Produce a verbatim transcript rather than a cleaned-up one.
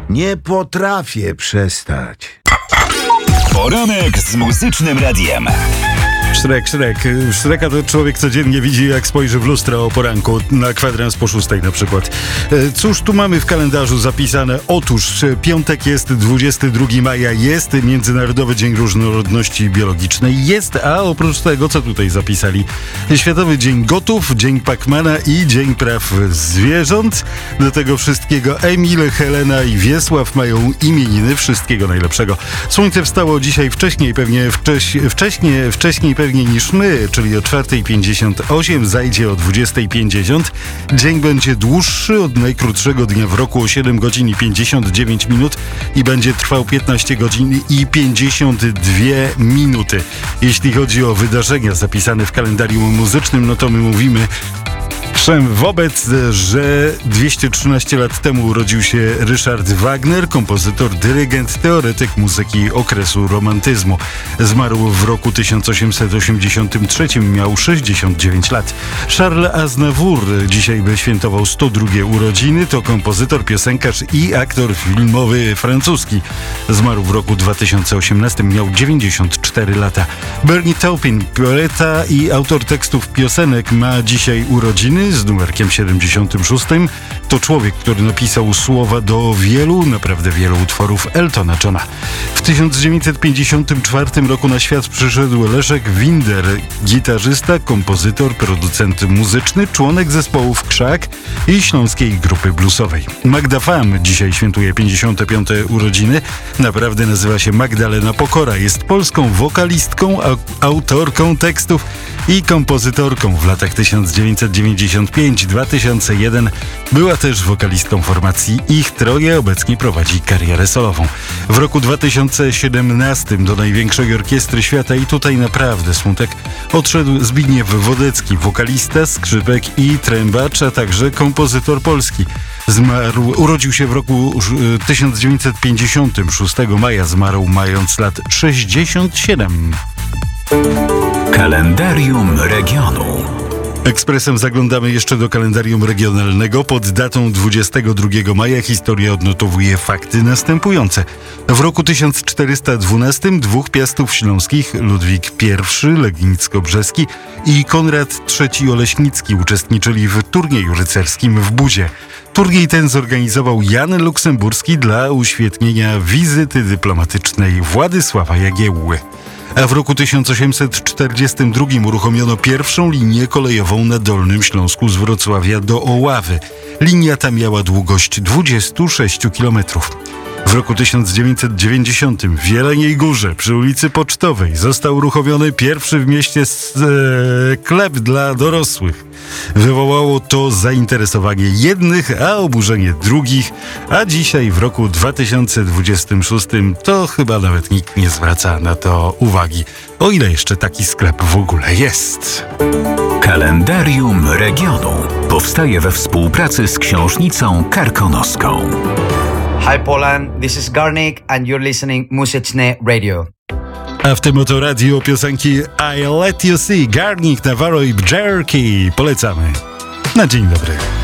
Nie potrafię przestać. Poranek z Muzycznym Radiem. Szrek, Szrek. Szreka to człowiek codziennie widzi, jak spojrzy w lustro o poranku, na kwadrans po szóstej na przykład. Cóż tu mamy w kalendarzu zapisane? Otóż piątek jest dwudziestego drugiego maja, jest Międzynarodowy Dzień Różnorodności Biologicznej, jest, a oprócz tego, co tutaj zapisali? Światowy Dzień Gotów, Dzień Pacmana i Dzień Praw Zwierząt. Do tego wszystkiego Emil, Helena i Wiesław mają imieniny. Wszystkiego najlepszego. Słońce wstało dzisiaj wcześniej, pewnie wcześ, wcześniej, wcześniej pewnie niż my, czyli o czwartej pięćdziesiąt osiem, zajdzie o dwudziestej pięćdziesiąt. Dzień będzie dłuższy od najkrótszego dnia w roku o siedem godzin i pięćdziesiąt dziewięć minut i będzie trwał piętnaście godzin i pięćdziesiąt dwie minuty. Jeśli chodzi o wydarzenia zapisane w kalendarium muzycznym, no to my mówimy wobec, że dwieście trzynaście lat temu urodził się Richard Wagner, kompozytor, dyrygent, teoretyk muzyki okresu romantyzmu. Zmarł w roku tysiąc osiemset osiemdziesiątym trzecim, miał sześćdziesiąt dziewięć lat. Charles Aznavour dzisiaj by świętował sto drugie urodziny, to kompozytor, piosenkarz i aktor filmowy francuski. Zmarł w roku dwa tysiące osiemnastym, miał dziewięćdziesiąt cztery lata. Bernie Taupin, poeta i autor tekstów piosenek, ma dzisiaj urodziny z numerkiem siedemdziesiątym szóstym. To człowiek, który napisał słowa do wielu, naprawdę wielu utworów Eltona Johna. W tysiąc dziewięćset pięćdziesiątym czwartym roku na świat przyszedł Leszek Winder, gitarzysta, kompozytor, producent muzyczny, członek zespołów Krzak i Śląskiej Grupy Bluesowej. Magda Fam dzisiaj świętuje pięćdziesiąte piąte urodziny. Naprawdę nazywa się Magdalena Pokora. Jest polską wokalistką, autorką tekstów i kompozytorką. W latach tysiąc dziewięćset dziewięćdziesiątym piątym do dwa tysiące pierwszego była też wokalistką formacji Ich Troje, obecnie prowadzi karierę solową. W roku dwa tysiące siedemnastym do największej orkiestry świata, i tutaj naprawdę smutek, odszedł Zbigniew Wodecki, wokalista, skrzypek i trębacz, a także kompozytor polski. Zmarł, urodził się w roku tysiąc dziewięćset pięćdziesiątym szóstego maja, zmarł mając lat sześćdziesiąt siedem. Kalendarium regionu. Ekspresem zaglądamy jeszcze do kalendarium regionalnego. Pod datą dwudziestego drugiego maja historia odnotowuje fakty następujące. W roku tysiąc czterysta dwunastym dwóch piastów śląskich, Ludwik pierwszy Legnicko-Brzeski i Konrad trzeci Oleśnicki, uczestniczyli w turnieju rycerskim w Buzie. Turniej ten zorganizował Jan Luksemburski dla uświetnienia wizyty dyplomatycznej Władysława Jagiełły. A w roku tysiąc osiemset czterdziestym drugim uruchomiono pierwszą linię kolejową na Dolnym Śląsku z Wrocławia do Oławy. Linia ta miała długość dwadzieścia sześć kilometrów. W roku tysiąc dziewięćset dziewięćdziesiątym w Jeleniej Górze przy ulicy Pocztowej został uruchomiony pierwszy w mieście sklep dla dorosłych. Wywołało to zainteresowanie jednych, a oburzenie drugich, a dzisiaj w roku dwa tysiące dwudziestym szóstym to chyba nawet nikt nie zwraca na to uwagi, o ile jeszcze taki sklep w ogóle jest. Kalendarium regionu powstaje we współpracy z Książnicą Karkonoską. Hi Poland, this is Garnik and you're listening Muzyczne Radio. A w tym oto radio piosenki I Let You See, Garnik, Navarro i Bjerki. Polecamy. Na dzień dobry.